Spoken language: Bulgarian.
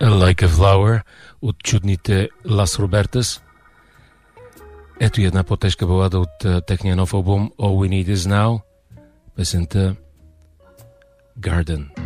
Like a Flower от чудните Las Robertas. Ето и една по-тежка балада от техния нов албум All We Need Is Now, песента Garden.